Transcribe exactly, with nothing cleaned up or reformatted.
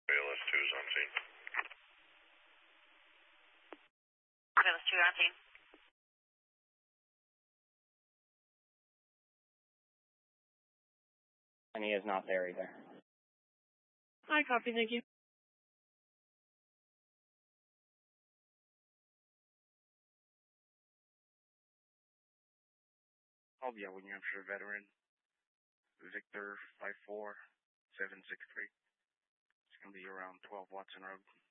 A L S two is on scene. A L S two on scene. And he is not there either. I copy, thank you. I'll be a New Hampshire veteran, Victor five four seven six three. It's going to be around twelve Watson Road.